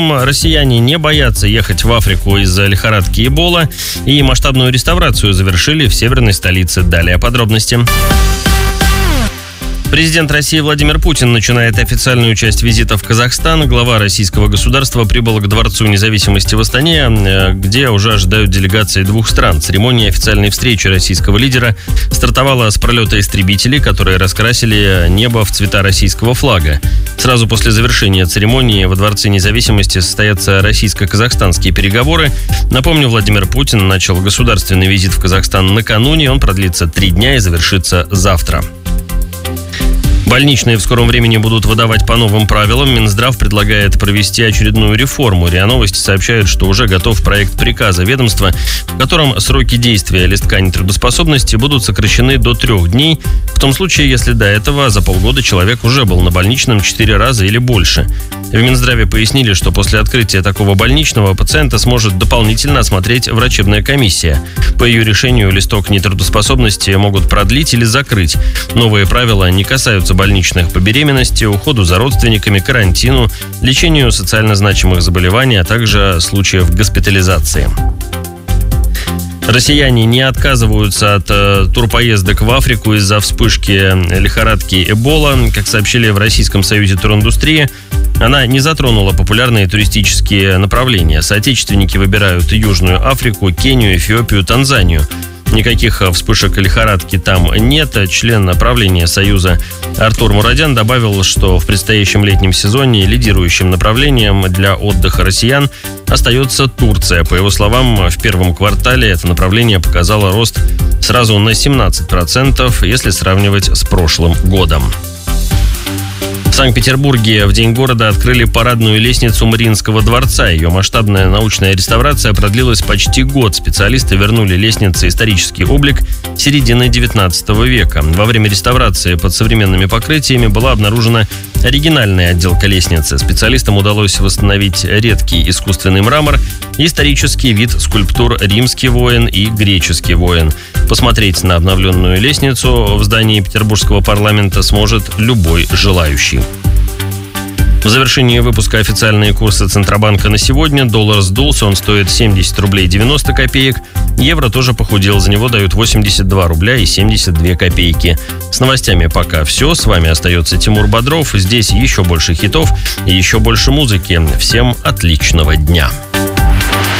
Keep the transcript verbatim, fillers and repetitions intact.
Россияне не боятся ехать в Африку из-за лихорадки Эбола, и масштабную реставрацию завершили в северной столице. Далее подробности. Президент России Владимир Путин начинает официальную часть визита в Казахстан. Глава российского государства прибыл к Дворцу независимости в Астане, где уже ожидают делегации двух стран. Церемония официальной встречи российского лидера стартовала с пролета истребителей, которые раскрасили небо в цвета российского флага. Сразу после завершения церемонии во Дворце независимости состоятся российско-казахстанские переговоры. Напомню, Владимир Путин начал государственный визит в Казахстан накануне. Он продлится три дня и завершится завтра. Больничные в скором времени будут выдавать по новым правилам. Минздрав предлагает провести очередную реформу. РИА Новости сообщают, что уже готов проект приказа ведомства, в котором сроки действия листка нетрудоспособности будут сокращены до трех дней, в том случае, если до этого за полгода человек уже был на больничном четыре раза или больше. В Минздраве пояснили, что после открытия такого больничного пациента сможет дополнительно осмотреть врачебная комиссия. По ее решению листок нетрудоспособности могут продлить или закрыть. Новые правила не касаются больничных по беременности, уходу за родственниками, карантину, лечению социально значимых заболеваний, а также случаев госпитализации. Россияне не отказываются от э, турпоездок в Африку из-за вспышки лихорадки Эбола. Как сообщили в Российском союзе туриндустрии, она не затронула популярные туристические направления. Соотечественники выбирают Южную Африку, Кению, Эфиопию, Танзанию. Никаких вспышек лихорадки там нет. Член правления Союза Артур Мурадян добавил, что в предстоящем летнем сезоне лидирующим направлением для отдыха россиян остается Турция. По его словам, в первом квартале это направление показало рост сразу на семнадцать процентов, если сравнивать с прошлым годом. В Санкт-Петербурге в День города открыли парадную лестницу Мариинского дворца. Ее масштабная научная реставрация продлилась почти год. Специалисты вернули лестнице исторический облик середины девятнадцатого века. Во время реставрации под современными покрытиями была обнаружена оригинальная отделка лестницы. Специалистам удалось восстановить редкий искусственный мрамор, исторический вид скульптур «Римский воин» и «Греческий воин». Посмотреть на обновленную лестницу в здании Петербургского парламента сможет любой желающий. В завершении выпуска официальные курсы Центробанка на сегодня. Доллар сдулся, он стоит семьдесят рублей девяносто копеек. Евро тоже похудел, за него дают восемьдесят два рубля и семьдесят две копейки. С новостями пока все. С вами остается Тимур Бодров. Здесь еще больше хитов и еще больше музыки. Всем отличного дня.